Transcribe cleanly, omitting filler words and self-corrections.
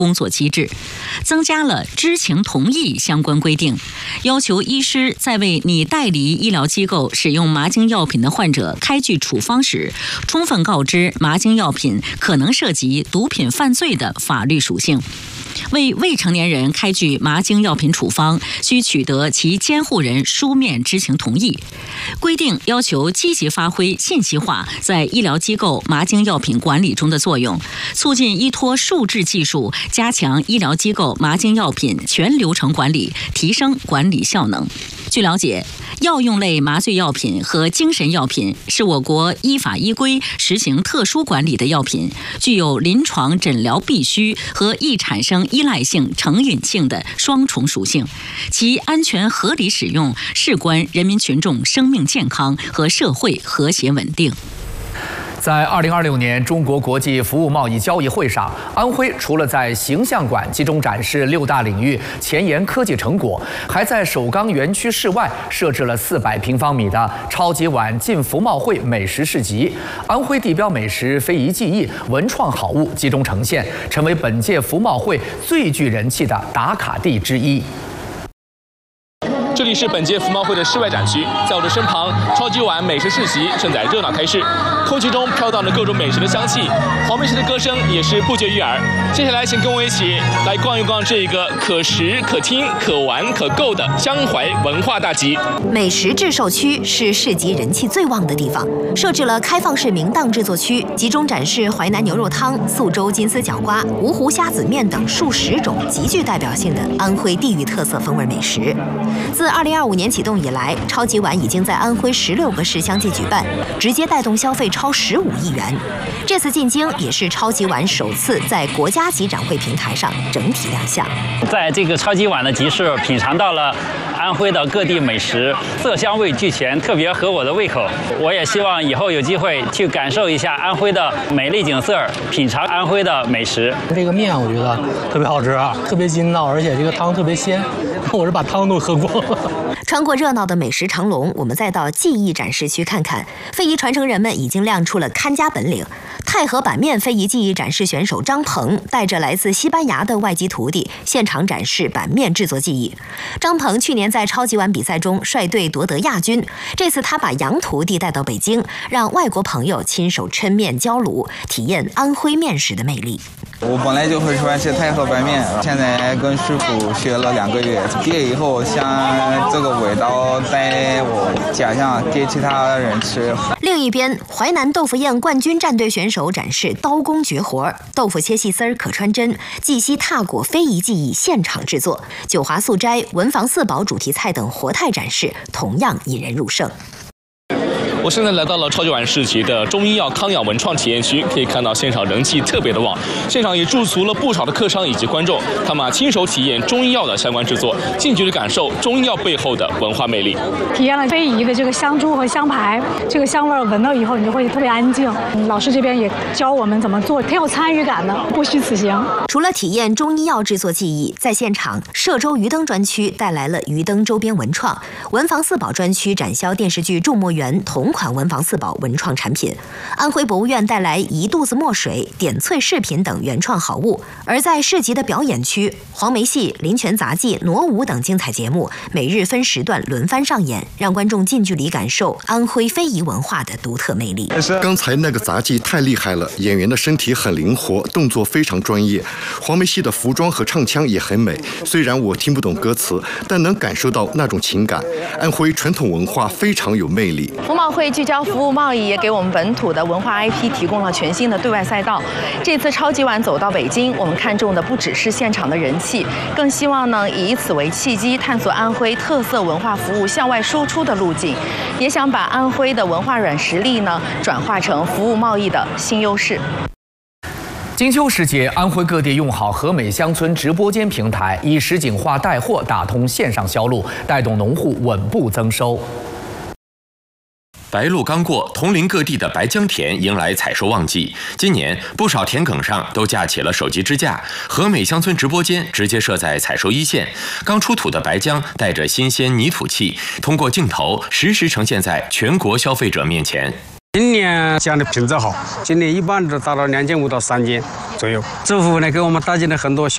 工作机制，增加了知情同意相关规定，要求医师在为拟代理医疗机构使用麻精药品的患者开具处方时，充分告知麻精药品可能涉及毒品犯罪的法律属性。为未成年人开具麻精药品处方，需取得其监护人书面知情同意。规定要求积极发挥信息化在医疗机构麻精药品管理中的作用，促进依托数字技术，加强医疗机构麻精药品全流程管理，提升管理效能。据了解，药用类麻醉药品和精神药品是我国依法依规实行特殊管理的药品，具有临床诊疗必需和易产生依赖性、成瘾性的双重属性，其安全合理使用事关人民群众生命健康和社会和谐稳定。 在2026年中国国际服务贸易交易会上，安徽除了在形象馆集中展示6大领域前沿科技成果，还在首钢园区室外设置了400平方米的超级碗进服贸会美食市集，安徽地标美食、非遗技艺、文创好物集中呈现，成为本届服贸会最具人气的打卡地之一。 这里是本届服贸会的室外展区，在我的身旁，超级碗美食市集正在热闹开市，空气中飘荡着各种美食的香气，黄梅戏的歌声也是不绝于耳。接下来，请跟我一起来逛一逛这个可食、可听、可玩、可购的江淮文化大集。 美食制售区是市集人气最旺的地方，设置了开放式明档制作区，集中展示淮南牛肉汤、宿州金丝角瓜、芜湖虾子面等数10种极具代表性的安徽地域特色风味美食。自2025年启动以来，超级碗已经在安徽16个市相继举办，直接带动消费超15亿元。这次进京也是超级碗首次在国家级展会平台上整体亮相。 在这个超级碗的集市，品尝到了安徽的各地美食，色香味俱全，特别合我的胃口。我也希望以后有机会去感受一下安徽的美丽景色，品尝安徽的美食。 这个面我觉得特别好吃，特别筋道，而且这个汤特别鲜，我是把汤都喝光了。 穿过热闹的美食长龙，我们再到技艺展示区看看，非遗传承人们已经亮出了看家本领。太和板面非遗技艺展示选手张鹏带着来自西班牙的外籍徒弟，现场展示板面制作技艺。张鹏去年在超级碗比赛中率队夺得亚军，这次他把洋徒弟带到北京，让外国朋友亲手抻面浇卤，体验安徽面食的魅力。 我本来就会喜欢吃太和白面，现在跟师傅学了2个月，毕业以后想这个味道带我家乡给其他人吃。 另一边，淮南豆腐宴冠军战队选手展示刀工绝活，豆腐切细丝可穿针，绩溪踏果非遗技艺现场制作，九华素斋、文房四宝主题菜等活态展示，同样引人入胜。 我现在来到了超级碗市集的中医药康养文创体验区，可以看到现场人气特别的旺，现场也驻足了不少的客商以及观众，他们亲手体验中医药的相关制作，近距离感受中医药背后的文化魅力。 体验了非遗的这个香珠和香牌，这个香味闻到以后你就会特别安静。老师这边也教我们怎么做，挺有参与感的，不虚此行。 除了体验中医药制作技艺，在现场歙州鱼灯专区带来了鱼灯周边文创，文房四宝专区展销电视剧《众墨园》同款文房四宝文创产品，安徽博物院带来一肚子墨水、点翠饰品等原创好物。而在市集的表演区，黄梅戏、林泉杂技、傩舞等精彩节目每日分时段轮番上演，让观众近距离感受安徽非遗文化的独特魅力。 刚才那个杂技太厉害了，演员的身体很灵活，动作非常专业。黄梅戏的服装和唱腔也很美，虽然我听不懂歌词，但能感受到那种情感。安徽传统文化非常有魅力。 服贸会聚焦服务贸易，也给我们本土的文化 IP 提供了全新的对外赛道。这次超级碗走到北京，我们看重的不只是现场的人气，更希望呢以此为契机，探索安徽特色文化服务向外输出的路径，也想把安徽的文化软实力呢转化成服务贸易的新优势。 金秋时节，安徽各地用好和美乡村直播间平台，以实景化带货打通线上销路，带动农户稳步增收。 白露刚过，同龄各地的白姜田迎来采收旺季。今年不少田埂上都架起了手机支架，和美乡村直播间直接设在采收一线。刚出土的白姜带着新鲜泥土气，通过镜头实时呈现在全国消费者面前。 今年姜的品质好，今年一般都达到2500到3000左右。政府呢给我们搭建了很多小